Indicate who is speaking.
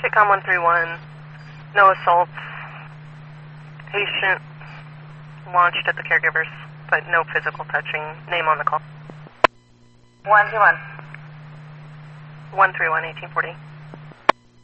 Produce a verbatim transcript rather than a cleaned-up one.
Speaker 1: Kitcom one three one, no assaults. Patient launched at the caregivers, but no physical touching. Name on the call.
Speaker 2: one two one.
Speaker 1: one three one, eighteen forty.